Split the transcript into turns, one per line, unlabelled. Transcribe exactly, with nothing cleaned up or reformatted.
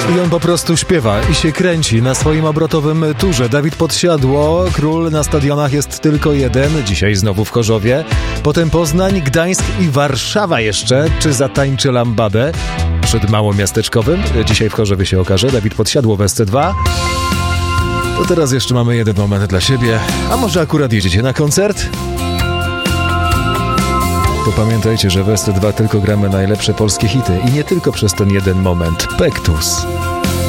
I on po prostu śpiewa i się kręci na swoim obrotowym turze. Dawid Podsiadło, król na stadionach jest tylko jeden, dzisiaj znowu w Chorzowie. Potem Poznań, Gdańsk i Warszawa jeszcze. Czy zatańczy Lambabę przed małomiasteczkowym? Dzisiaj w Chorzowie się okaże. Dawid Podsiadło w S C dwa. To teraz jeszcze mamy jeden moment dla siebie. A może akurat jedziecie na koncert? To pamiętajcie, że w S C dwa tylko gramy najlepsze polskie hity i nie tylko przez ten jeden moment. Pektus.